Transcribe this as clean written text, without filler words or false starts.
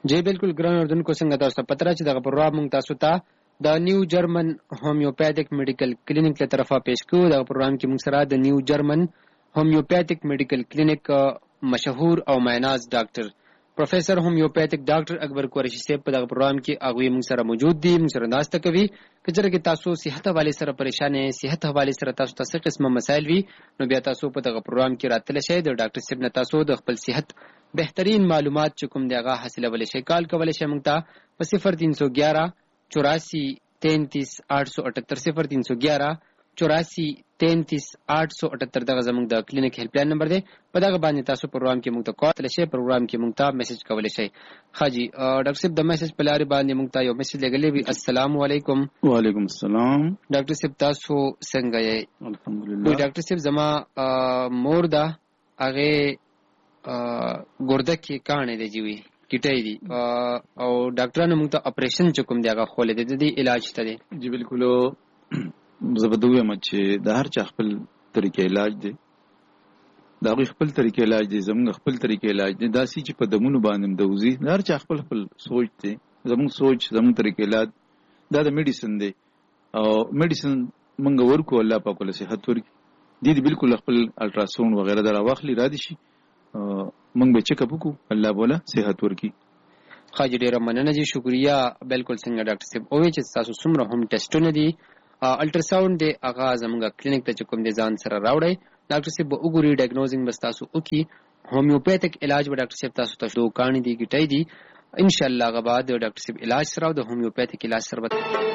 جی بالکل ګران اوردونکو څنګه تاسو پته را چې دغه پروګرام موږ تاسو ته د نیو جرمن هومیوپیتھک میډیکل کلینیک له طرفه پیش کوو. دغه پروګرام کې موږ سره د نیو جرمن هومیوپیتھک میډیکل کلینیک مشهور او معناز ډاکټر پروفیسر هومیوپیتھک ډاکټر اکبر قریشي صاحب په دغه پروګرام کې هغوی موږ سره موجود دي، موږ سره ناسته کوي. که چېرې کې تاسو صحت حوالې سره پریشان یې، صحت حوالې سره تاسو ته څه قسمه مسایل وي، نو بیا تاسو په دغه پروګرام کې راتلی شئ. د ډاکټر صاحب نه تاسو د خپل صحت بهترین معلومات چې کوم دی هغه حاصلولی شئ. کال کولی شئ موږ ته په 0311 84 33 878 0311 84 33 878 دغه زموږ د کلینیک هیلپ لاین نمبر دی. په دغه باندې تاسو پروګرام کې موږ ته کال کولی شئ، پروګرام کې موږ ته میسج کولی شئ. حاجی ډاکټر صاحب د میسج په لارې باندې موږ ته یو میسج لګلی وي. السلام علیکم. وعلیکم السلام. ډاکټر صاحب تاسو څنګه یې؟ الحمدلله. ډاکټر صاحب زما مور ده، هغې ګرده کې کاڼې دی جوي کیټۍ دي او ډاکټرانو موږ ته اپریشن چې کوم دی هغه خولی دی، د دې علاج ته دی. جی بالکل زه به دویم چې د هر چا خپل طریقې علاج دی، د هغوی خپل طریقې علاج دی، زموږ خپل طریقې علاج دی. داسې چې په دمونو باندې د وځي، د هر چا خپل خپل سوچ دی. زموږ سوچ زموږ طریقې علاج دا د میډیسن دی او میډیسن موږ ورکو، الله پاک له صحت ورکړي. دې بالکل خپل الټراساوند وغیره در واخلي را دي شي، موږ به چیک اپ وکړو، الله بوله صحت ورکړي. خاجي ډیره مننه جی، شکریا. بالکل څنګه ډاکټر صاحب اووی چې تاسو څومره هم ټیسټونه دي، الټراساوند دی هغه زموږ کلینیک ته چې کوم دی ځان سره راوړئ. ډاکټر صاحب به وګوري، ډایګنوزینګ به تاسو وکړي. هومیوپیتھک علاج به ډاکټر صاحب تاسو ته شو کاڼي دي کیټۍ دي، ان شاء الله هغه به د ډاکټر صاحب علاج سره او د هومیوپیتھک علاج سره